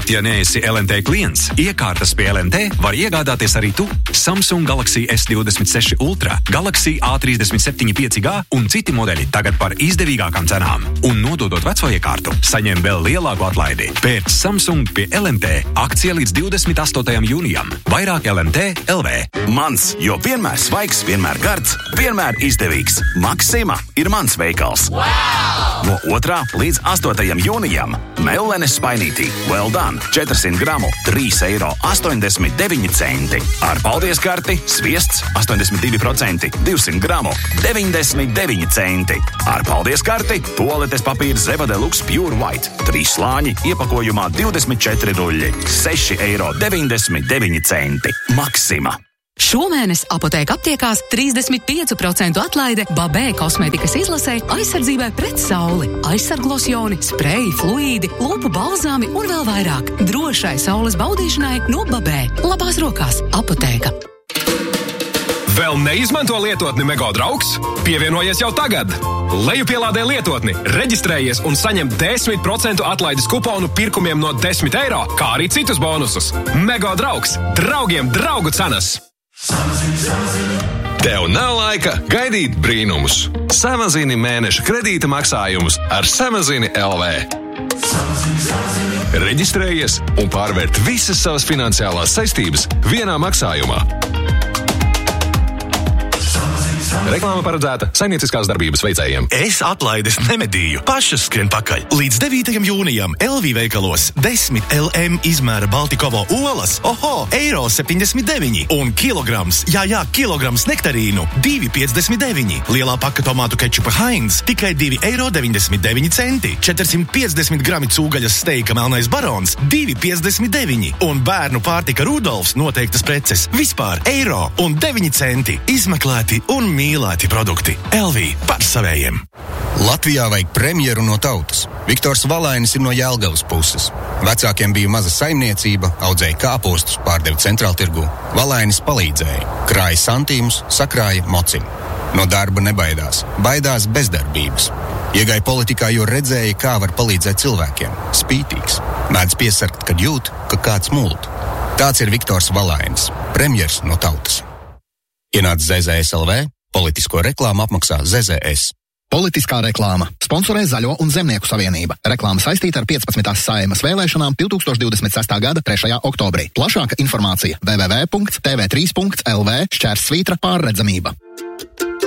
Pat ja neesi LNT klients, iekārtas pie LNT var iegādāties arī tu. Samsung Galaxy S26 Ultra, Galaxy A37 5G un citi modeļi tagad par izdevīgākām cenām. Un nododot veco iekārtu, saņem vēl lielāku atlaidi. Pēc Samsung pie LNT. Akcija līdz 28. jūnijam. Vairāk LNT LV. Mans, jo vienmēr svaigs, vienmēr gards, vienmēr izdevīgs. Maksima ir mans veikals. Wow! No 2. līdz 8. jūnijam. Mellenes spainītī. Well done. 400 gramu. 3,89 eiro. Ar paldies karti sviests 82%. 200 gramu. 99 centi. Ar paldies karti toaletes papīrs Zeva Deluxe Pure White. 3 slāņi iepakojumā 24 ruļļi. 6,99 eiro. Maksima. Šomēnes Apoteka aptiekās 35% atlaide Babē kosmētikas izlasē aizsardzībai pret sauli. Aizsarglosjoni, spreji, fluīdi, lūpu balzāmi un vēl vairāk. Drošai saules baudīšanai no Babē. Labās rokās Apoteka. Vēl neizmanto lietotni Mego draugs? Pievienojies jau tagad! Lejupielādē lietotni, reģistrējies un saņem 10% atlaides kuponu pirkumiem no 10 eiro, kā arī citus bonusus. Mego draugs! Draugiem draugu cenas! Tev nav laika gaidīt brīnumus. Samazini mēneša kredīta maksājumus ar Samazini LV. Reģistrējies un pārvērt visas savas finansiālās saistības vienā maksājumā. Reklāma paredzēta saimnieciskās darbības veicējiem. Es atlaides nemedīju, pašas skrien pakaļ. Līdz 9. jūnijam LV veikalos 10 LM izmēra Baltikovo olas, €1,79 un kilograms nektarīnu 2,59. Lielā paka tomātu kečupa Heinz tikai €2,99. 450 grami cūgaļas steika melnais barons 2,59. Un bērnu pārtika Rudolfs noteiktas preces vispār €1,09. Izmeklēti un mīlēti produkti. LV par savējiem. Latvijā vajag premjeru no tautas. Viktors Valainis ir no Jelgavas puses. Vecākiem bija maza saimniecība, audzēja kāpostus, pārdeva centrāltirgu. Valainis palīdzēja. Krāja santīmus, sakrāja mocim. No darba nebaidās. Baidās bezdarbības. Iegāja politikā, jo redzēja, kā var palīdzēt cilvēkiem. Spītīgs. Mēdz piesargt, kad jūt, ka kāds mult. Tāds ir Viktors Valainis, premjers no tautas. Ienāc ZZS LV, politisko reklāmu apmaksā ZZS. Politiskā reklāma. Sponsorē Zaļo un Zemnieku savienība. Reklāma saistīta ar 15. Saeimas vēlēšanām 2026. gada 3. oktobrī. Plašāka informācija www.tv3.lv/pārredzamība.